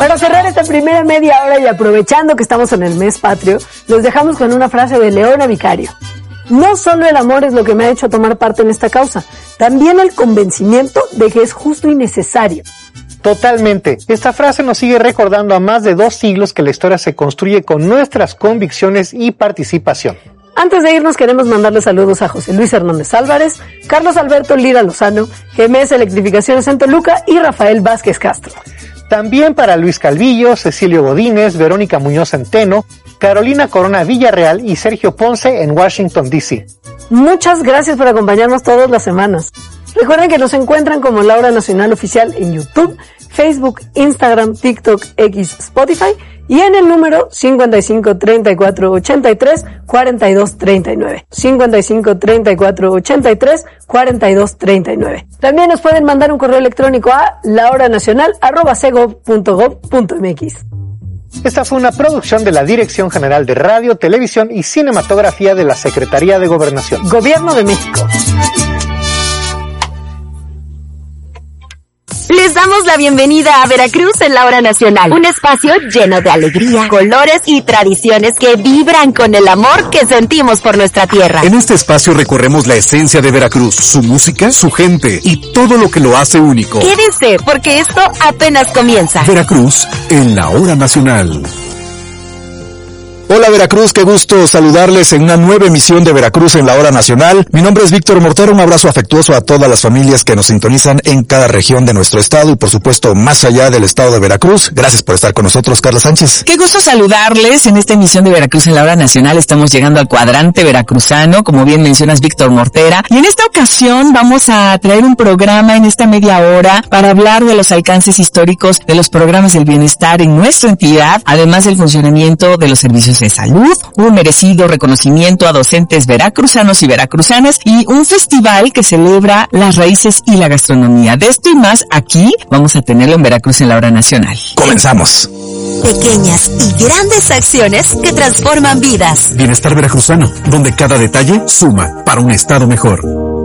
Para cerrar esta primera media hora y aprovechando que estamos en el mes patrio, los dejamos con una frase de Leona Vicario. No solo el amor es lo que me ha hecho tomar parte en esta causa, también el convencimiento de que es justo y necesario. Totalmente. Esta frase nos sigue recordando a más de 2 siglos que la historia se construye con nuestras convicciones y participación. Antes de irnos queremos mandarle saludos a José Luis Hernández Álvarez, Carlos Alberto Lira Lozano, GMS Electrificaciones en Toluca y Rafael Vázquez Castro. También para Luis Calvillo, Cecilio Godínez, Verónica Muñoz Centeno, Carolina Corona Villarreal y Sergio Ponce en Washington, D.C. Muchas gracias por acompañarnos todas las semanas. Recuerden que nos encuentran como La Hora Nacional Oficial en YouTube, Facebook, Instagram, TikTok, X, Spotify y en el número 55 34 83 42 39. 55 34 83 42 39. También nos pueden mandar un correo electrónico a lahoranacional@cego.gov.mx. Esta fue una producción de la Dirección General de Radio, Televisión y Cinematografía de la Secretaría de Gobernación. Gobierno de México. Les damos la bienvenida a Veracruz en La Hora Nacional, un espacio lleno de alegría, colores y tradiciones que vibran con el amor que sentimos por nuestra tierra. En este espacio recorremos la esencia de Veracruz, su música, su gente y todo lo que lo hace único. Quédense, porque esto apenas comienza. Veracruz en La Hora Nacional. Hola Veracruz, qué gusto saludarles en una nueva emisión de Veracruz en la Hora Nacional. Mi nombre es Víctor Mortero, un abrazo afectuoso a todas las familias que nos sintonizan en cada región de nuestro estado y por supuesto más allá del estado de Veracruz. Gracias por estar con nosotros, Carla Sánchez. Qué gusto saludarles en esta emisión de Veracruz en la Hora Nacional. Estamos llegando al cuadrante veracruzano, como bien mencionas, Víctor Mortera. Y en esta ocasión vamos a traer un programa en esta media hora para hablar de los alcances históricos de los programas del bienestar en nuestra entidad, además del funcionamiento de los servicios de salud, un merecido reconocimiento a docentes veracruzanos y veracruzanas y un festival que celebra las raíces y la gastronomía. De esto y más aquí vamos a tenerlo en Veracruz en la Hora Nacional. Comenzamos. Pequeñas y grandes acciones que transforman vidas. Bienestar veracruzano, donde cada detalle suma para un estado mejor.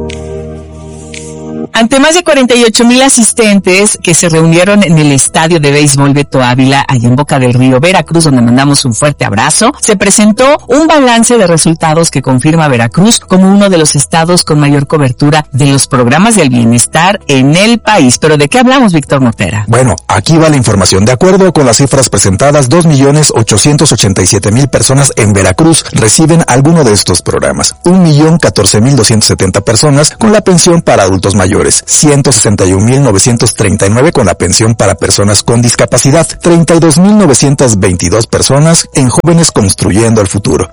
Ante más de 48,000 asistentes que se reunieron en el estadio de béisbol Beto Ávila, allá en Boca del Río, Veracruz, donde mandamos un fuerte abrazo, se presentó un balance de resultados que confirma a Veracruz como uno de los estados con mayor cobertura de los programas del bienestar en el país. ¿Pero de qué hablamos, Víctor Mortera? Bueno, aquí va la información. De acuerdo con las cifras presentadas, 2,887,000 personas en Veracruz reciben alguno de estos programas. 1,014,270 personas con la pensión para adultos mayores. 161,939 con la pensión para personas con discapacidad, 32,922 personas en Jóvenes Construyendo el Futuro,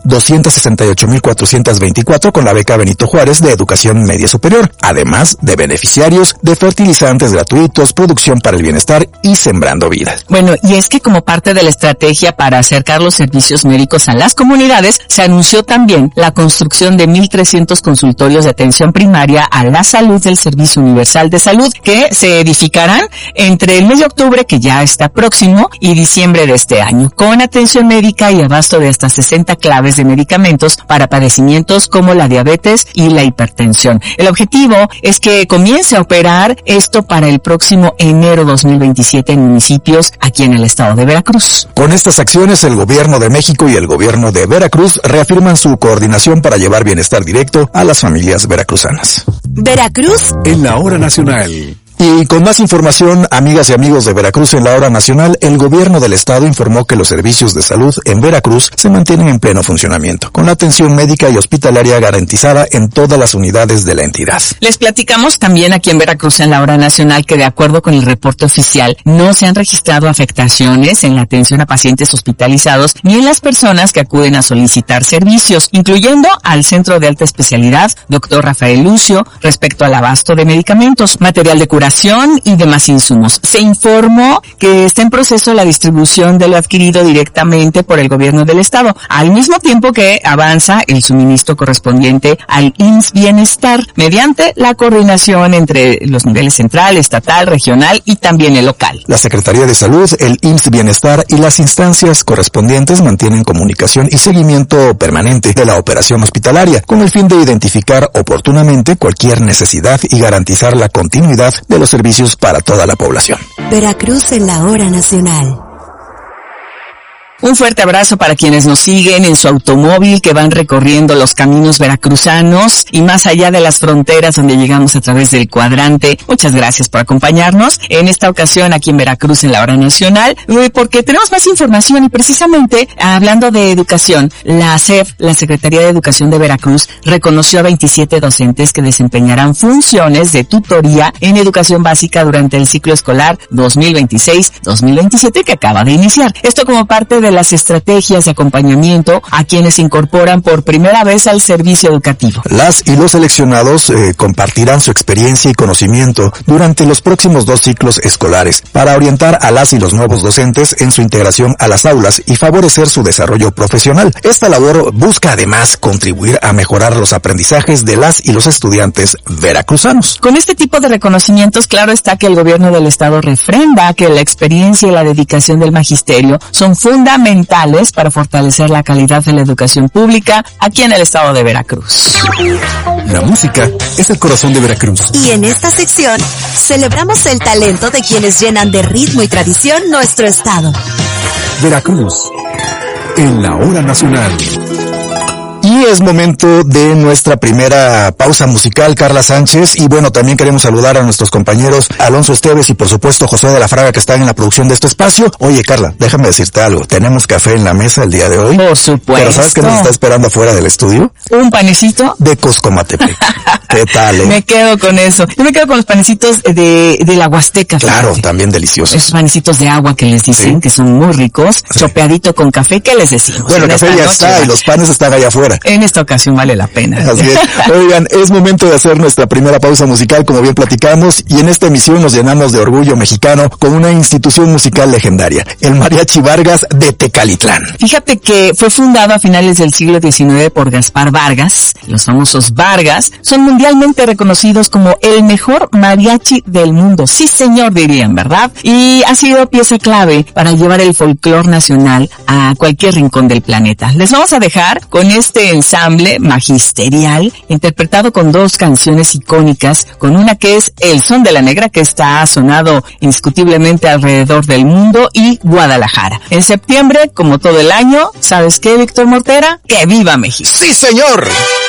268,424 con la beca Benito Juárez de Educación Media Superior, además de beneficiarios de fertilizantes gratuitos, producción para el bienestar y Sembrando Vidas. Bueno, y es que como parte de la estrategia para acercar los servicios médicos a las comunidades, se anunció también la construcción de 1,300 consultorios de atención primaria a la salud del Servicio Universal de Salud, que se edificarán entre el mes de octubre, que ya está próximo, y diciembre de este año, con atención médica y abasto de hasta 60 claves de medicamentos para padecimientos como la diabetes y la hipertensión. El objetivo es que comience a operar esto para el próximo enero 2027 en municipios aquí en el estado de Veracruz. Con estas acciones, el Gobierno de México y el Gobierno de Veracruz reafirman su coordinación para llevar bienestar directo a las familias veracruzanas. Veracruz En la Hora Nacional. Y con más información, amigas y amigos de Veracruz en la Hora Nacional, el gobierno del estado informó que los servicios de salud en Veracruz se mantienen en pleno funcionamiento, con la atención médica y hospitalaria garantizada en todas las unidades de la entidad. Les platicamos también aquí en Veracruz en la Hora Nacional que de acuerdo con el reporte oficial no se han registrado afectaciones en la atención a pacientes hospitalizados ni en las personas que acuden a solicitar servicios, incluyendo al Centro de Alta Especialidad Dr. Rafael Lucio respecto al abasto de medicamentos, material de curación y demás insumos. Se informó que está en proceso la distribución de lo adquirido directamente por el gobierno del estado, al mismo tiempo que avanza el suministro correspondiente al IMSS Bienestar mediante la coordinación entre los niveles central, estatal, regional y también el local. La Secretaría de Salud, el IMSS Bienestar y las instancias correspondientes mantienen comunicación y seguimiento permanente de la operación hospitalaria con el fin de identificar oportunamente cualquier necesidad y garantizar la continuidad de los servicios para toda la población. Veracruz en la Hora Nacional. Un fuerte abrazo para quienes nos siguen en su automóvil, que van recorriendo los caminos veracruzanos y más allá de las fronteras donde llegamos a través del cuadrante. Muchas gracias por acompañarnos en esta ocasión aquí en Veracruz en la Hora Nacional, porque tenemos más información y precisamente hablando de educación, la SEP, la Secretaría de Educación de Veracruz, reconoció a 27 docentes que desempeñarán funciones de tutoría en educación básica durante el ciclo escolar 2026-2027 que acaba de iniciar. Esto como parte de las estrategias de acompañamiento a quienes se incorporan por primera vez al servicio educativo. Las y los seleccionados compartirán su experiencia y conocimiento durante los próximos 2 ciclos escolares para orientar a las y los nuevos docentes en su integración a las aulas y favorecer su desarrollo profesional. Esta labor busca además contribuir a mejorar los aprendizajes de las y los estudiantes veracruzanos. Con este tipo de reconocimientos, claro está que el gobierno del estado refrenda que la experiencia y la dedicación del magisterio son fundamentales para fortalecer la calidad de la educación pública aquí en el estado de Veracruz. La música es el corazón de Veracruz. Y en esta sección celebramos el talento de quienes llenan de ritmo y tradición nuestro estado. Veracruz, en la Hora Nacional. Y es momento de nuestra primera pausa musical, Carla Sánchez. Y bueno, también queremos saludar a nuestros compañeros Alonso Esteves y por supuesto José de la Fraga, que están en la producción de este espacio. Oye, Carla, déjame decirte algo. Tenemos café en la mesa el día de hoy. Por supuesto. Pero ¿sabes qué nos está esperando afuera del estudio? Un panecito de Coscomatepec. ¿Qué tal, Me quedo con eso. Yo me quedo con los panecitos de la Huasteca. Claro, también deliciosos. Esos panecitos de agua que les dicen, que son muy ricos. Sí. Chopeadito con café, ¿qué les decimos? Bueno, el café ya está y los panes están allá afuera. En esta ocasión vale la pena. Así es. Oigan, es momento de hacer nuestra primera pausa musical, como bien platicamos, y en esta emisión nos llenamos de orgullo mexicano con una institución musical legendaria, el Mariachi Vargas de Tecalitlán. Fíjate que fue fundado a finales del siglo XIX por Gaspar Vargas. Los famosos Vargas son mundialmente reconocidos como el mejor mariachi del mundo. Sí, señor, dirían, ¿verdad? Y ha sido pieza clave para llevar el folclore nacional a cualquier rincón del planeta. Les vamos a dejar con este ensamble magisterial interpretado con 2 canciones icónicas, con una que es El Son de la Negra, que está sonado indiscutiblemente alrededor del mundo, y Guadalajara. En septiembre, como todo el año, ¿sabes qué, Víctor Mortera? ¡Que viva México! ¡Sí, señor!